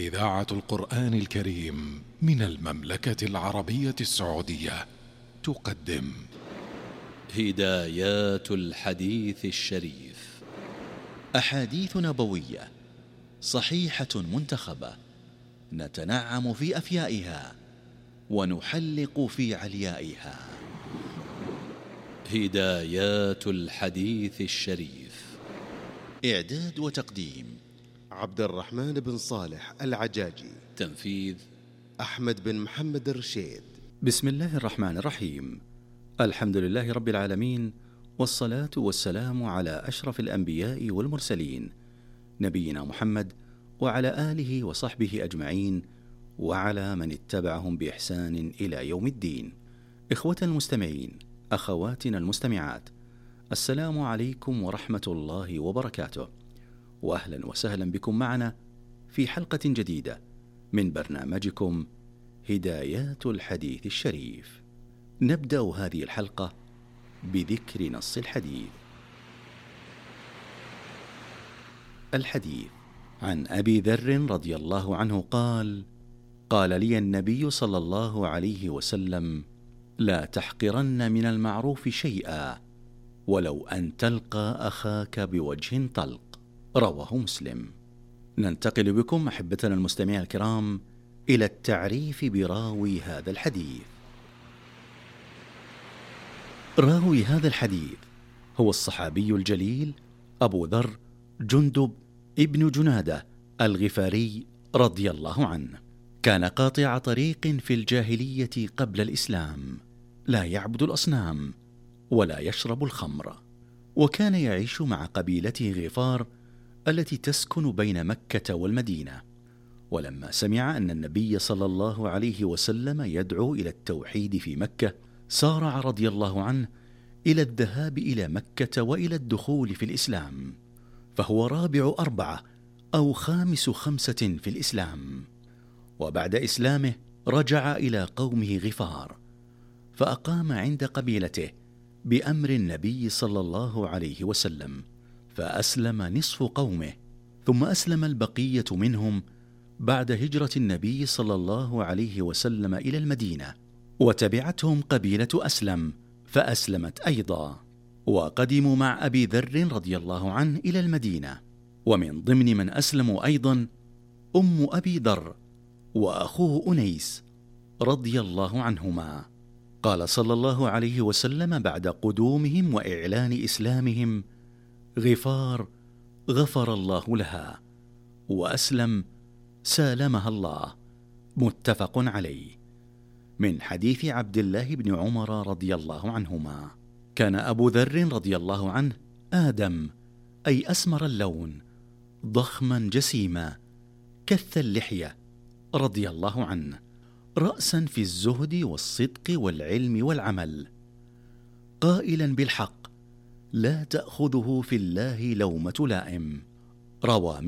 إذاعة القرآن الكريم من المملكة العربية السعودية تقدم هدايات الحديث الشريف، أحاديث نبوية صحيحة منتخبة نتنعم في أفيائها ونحلق في عليائها. هدايات الحديث الشريف، إعداد وتقديم عبد الرحمن بن صالح العجاجي، تنفيذ أحمد بن محمد الرشيد. بسم الله الرحمن الرحيم. الحمد لله رب العالمين، والصلاة والسلام على أشرف الأنبياء والمرسلين، نبينا محمد وعلى آله وصحبه أجمعين، وعلى من اتبعهم بإحسان إلى يوم الدين. إخوة المستمعين، أخواتنا المستمعات، السلام عليكم ورحمة الله وبركاته، وأهلا وسهلا بكم معنا في حلقة جديدة من برنامجكم هدايات الحديث الشريف. نبدأ هذه الحلقة بذكر نص الحديث. الحديث عن أبي ذر رضي الله عنه قال: قال لي النبي صلى الله عليه وسلم: لا تحقرن من المعروف شيئا ولو أن تلقى أخاك بوجه طلق. رواه مسلم. ننتقل بكم أحبتنا المستمعين الكرام إلى التعريف براوي هذا الحديث. راوي هذا الحديث هو الصحابي الجليل أبو ذر جندب ابن جنادة الغفاري رضي الله عنه. كان قاطع طريق في الجاهلية قبل الإسلام، لا يعبد الأصنام ولا يشرب الخمر، وكان يعيش مع قبيلته غفار التي تسكن بين مكة والمدينة. ولما سمع أن النبي صلى الله عليه وسلم يدعو إلى التوحيد في مكة، سارع رضي الله عنه إلى الذهاب إلى مكة وإلى الدخول في الإسلام، فهو رابع 4 أو خامس 5 في الإسلام. وبعد إسلامه رجع إلى قومه غفار، فأقام عند قبيلته بأمر النبي صلى الله عليه وسلم، فأسلم نصف قومه، ثم أسلم البقية منهم بعد هجرة النبي صلى الله عليه وسلم إلى المدينة، وتبعتهم قبيلة أسلم فأسلمت أيضا، وقدموا مع أبي ذر رضي الله عنه إلى المدينة. ومن ضمن من أسلموا أيضا أم أبي ذر وأخوه أنيس رضي الله عنهما. قال صلى الله عليه وسلم بعد قدومهم وإعلان إسلامهم: غفار غفر الله لها، وأسلم سالمها الله. متفق عليه. من حديث عبد الله بن عمر رضي الله عنهما: كان أبو ذر رضي الله عنه آدم، أي أسمر اللون، ضخما جسيما، كث اللحية، رضي الله عنه، رأسا في الزهد والصدق والعلم والعمل، قائلا بالحق لا تأخذه في الله لومة لائم. روى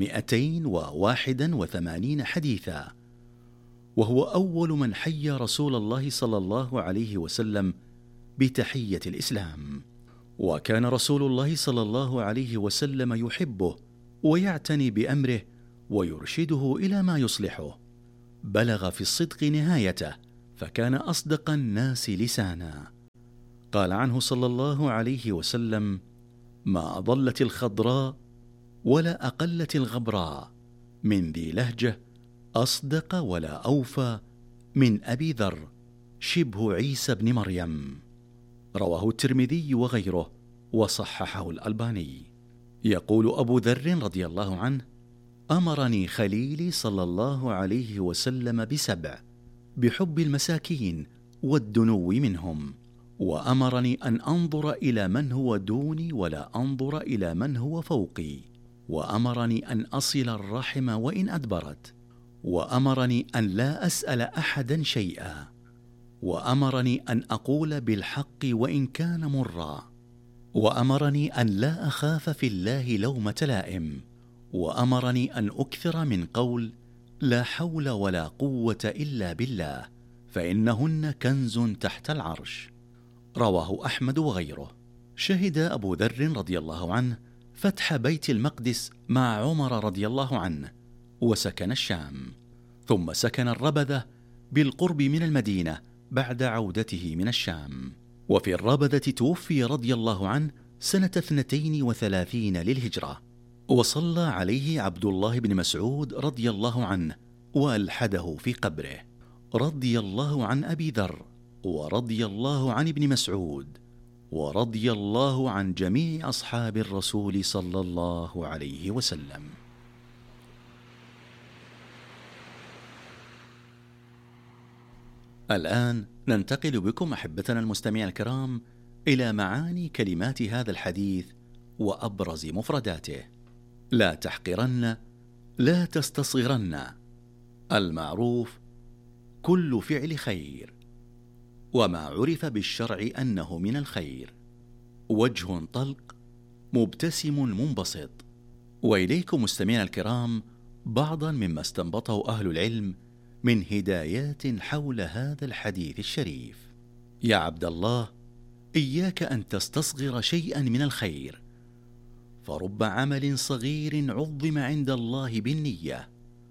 281 حديثا، وهو أول من حيى رسول الله صلى الله عليه وسلم بتحية الإسلام. وكان رسول الله صلى الله عليه وسلم يحبه ويعتني بأمره ويرشده إلى ما يصلحه. بلغ في الصدق نهايته، فكان أصدق الناس لسانا. قال عنه صلى الله عليه وسلم: ما أضلت الخضراء ولا أقلت الغبراء من ذي لهجة أصدق ولا أوفى من أبي ذر شبه عيسى بن مريم. رواه الترمذي وغيره، وصححه الألباني. يقول أبو ذر رضي الله عنه: أمرني خليلي صلى الله عليه وسلم ب7: بحب المساكين والدنو منهم، وأمرني أن أنظر إلى من هو دوني ولا أنظر إلى من هو فوقي، وأمرني أن أصل الرحم وإن أدبرت، وأمرني أن لا أسأل أحدا شيئا، وأمرني أن أقول بالحق وإن كان مرا، وأمرني أن لا أخاف في الله لومة لائم، وأمرني أن أكثر من قول لا حول ولا قوة إلا بالله، فإنهن كنز تحت العرش. رواه أحمد وغيره. شهد أبو ذر رضي الله عنه فتح بيت المقدس مع عمر رضي الله عنه، وسكن الشام. ثم سكن الربذة بالقرب من المدينة بعد عودته من الشام. وفي الربذة توفي رضي الله عنه سنة 32 للهجرة، وصلى عليه عبد الله بن مسعود رضي الله عنه وألحده في قبره. رضي الله عن أبي ذر، ورضي الله عن ابن مسعود، ورضي الله عن جميع أصحاب الرسول صلى الله عليه وسلم. الآن ننتقل بكم أحبتنا المستمعين الكرام إلى معاني كلمات هذا الحديث وأبرز مفرداته. لا تحقرن، لا تستصغرن. المعروف كل فعل خير، وما عرف بالشرع أنه من الخير. وجه طلق، مبتسم منبسط. وإليكم مستمعين الكرام بعضا مما استنبطه أهل العلم من هدايات حول هذا الحديث الشريف. يا عبد الله، إياك أن تستصغر شيئا من الخير، فرب عمل صغير عظم عند الله بالنية،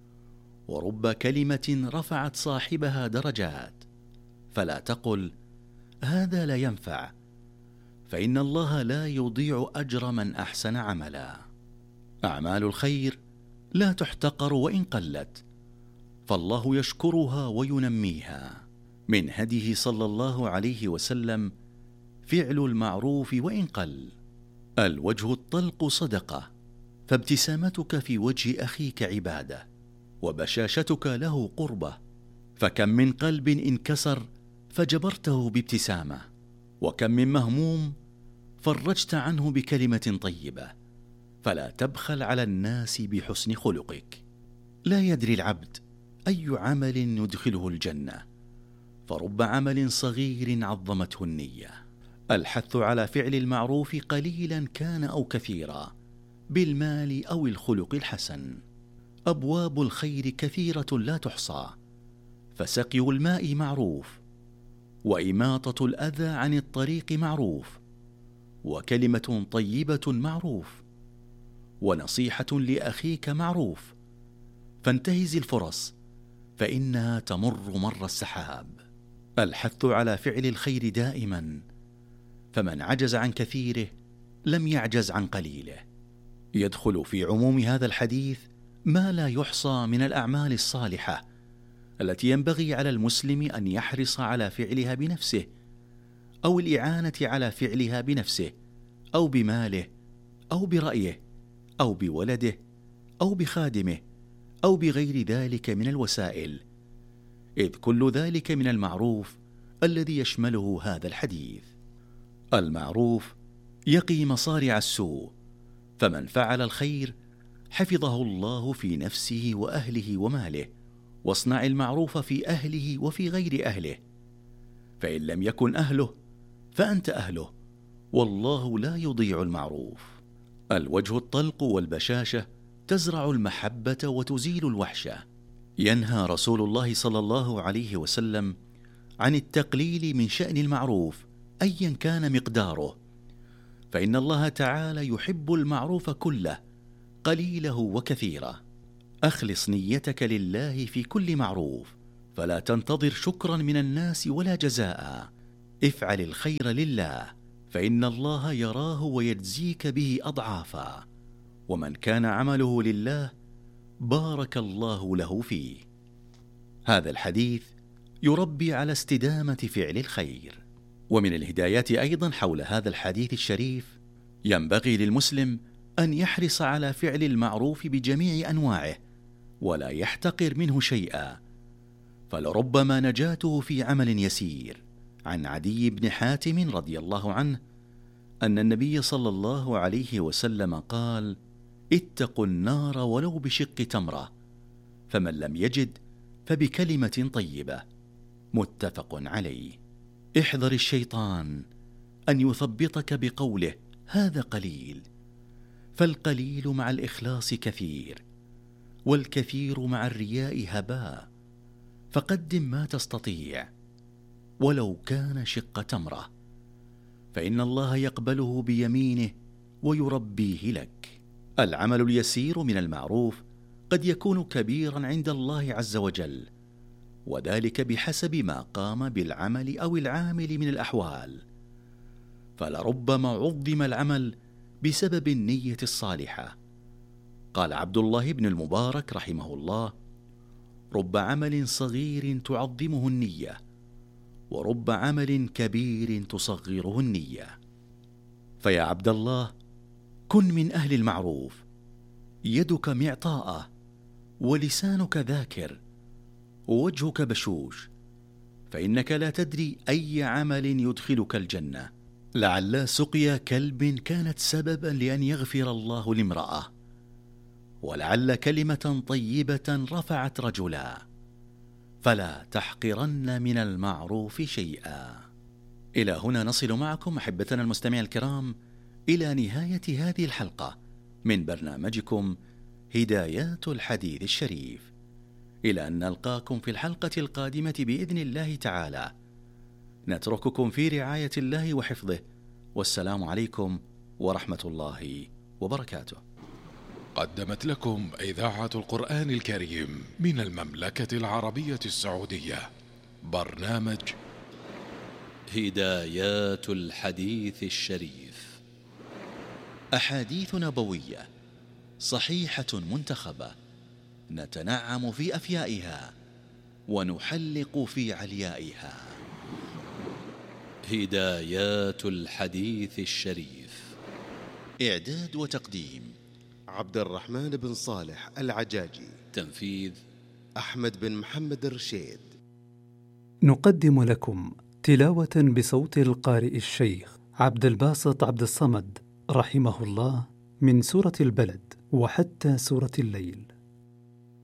ورب كلمة رفعت صاحبها درجات. فلا تقل هذا لا ينفع، فإن الله لا يضيع أجر من أحسن عملا. أعمال الخير لا تحتقر وإن قلت، فالله يشكرها وينميها. من هديه صلى الله عليه وسلم فعل المعروف وإن قل. الوجه الطلق صدقة، فابتسامتك في وجه أخيك عبادة، وبشاشتك له قربة. فكم من قلب انكسر فجبرته بابتسامة، وكم من مهموم فرجت عنه بكلمة طيبة. فلا تبخل على الناس بحسن خلقك. لا يدري العبد أي عمل يدخله الجنة، فرب عمل صغير عظمته النية. الحث على فعل المعروف قليلا كان أو كثيرا، بالمال أو الخلق الحسن. أبواب الخير كثيرة لا تحصى، فسقي الماء معروف، وإماطة الأذى عن الطريق معروف، وكلمة طيبة معروف، ونصيحة لأخيك معروف. فانتهز الفرص فإنها تمر مر السحاب. الحث على فعل الخير دائما، فمن عجز عن كثيره لم يعجز عن قليله. يدخل في عموم هذا الحديث ما لا يحصى من الأعمال الصالحة التي ينبغي على المسلم أن يحرص على فعلها بنفسه، أو الإعانة على فعلها بنفسه، أو بماله، أو برأيه، أو بولده، أو بخادمه، أو بغير ذلك من الوسائل، إذ كل ذلك من المعروف الذي يشمله هذا الحديث. المعروف يقي مصارع السوء، فمن فعل الخير حفظه الله في نفسه وأهله وماله. واصنع المعروف في أهله وفي غير أهله، فإن لم يكن أهله فأنت أهله، والله لا يضيع المعروف. الوجه الطلق والبشاشة تزرع المحبة وتزيل الوحشة. ينهى رسول الله صلى الله عليه وسلم عن التقليل من شأن المعروف أيا كان مقداره، فإن الله تعالى يحب المعروف كله، قليله وكثيره. أخلص نيتك لله في كل معروف، فلا تنتظر شكرا من الناس ولا جزاء. افعل الخير لله، فإن الله يراه ويجزيك به أضعافا، ومن كان عمله لله بارك الله له فيه. هذا الحديث يربي على استدامة فعل الخير. ومن الهدايات أيضا حول هذا الحديث الشريف ينبغي للمسلم أن يحرص على فعل المعروف بجميع أنواعه، ولا يحتقر منه شيئا، فلربما نجاته في عمل يسير. عن عدي بن حاتم رضي الله عنه أن النبي صلى الله عليه وسلم قال: اتقوا النار ولو بشق تمرة، فمن لم يجد فبكلمة طيبة. متفق عليه. احذر الشيطان أن يثبطك بقوله هذا قليل، فالقليل مع الإخلاص كثير، والكثير مع الرياء هباء. فقدم ما تستطيع ولو كان شق تمرة، فإن الله يقبله بيمينه ويربيه لك. العمل اليسير من المعروف قد يكون كبيرا عند الله عز وجل، وذلك بحسب ما قام بالعمل أو العامل من الأحوال. فلربما عظم العمل بسبب النية الصالحة. قال عبد الله بن المبارك رحمه الله: رب عمل صغير تعظمه النية، ورب عمل كبير تصغره النية. فيا عبد الله، كن من أهل المعروف، يدك معطاءة، ولسانك ذاكر، ووجهك بشوش، فإنك لا تدري أي عمل يدخلك الجنة. لعل سقيا كلب كانت سببا لأن يغفر الله لامرأة، ولعل كلمة طيبة رفعت رجلا. فلا تحقرن من المعروف شيئا. إلى هنا نصل معكم أحبتنا المستمعين الكرام إلى نهاية هذه الحلقة من برنامجكم هدايات الحديث الشريف. إلى أن نلقاكم في الحلقة القادمة بإذن الله تعالى. نترككم في رعاية الله وحفظه، والسلام عليكم ورحمة الله وبركاته. قدمت لكم إذاعة القرآن الكريم من المملكة العربية السعودية برنامج هدايات الحديث الشريف. أحاديث نبوية صحيحة منتخبة، نتنعم في أفيائها ونحلق في عليائها. هدايات الحديث الشريف. إعداد وتقديم عبد الرحمن بن صالح العجاجي. تنفيذ أحمد بن محمد الرشيد. نقدم لكم تلاوة بصوت القارئ الشيخ عبد الباسط عبد الصمد رحمه الله من سورة البلد وحتى سورة الليل.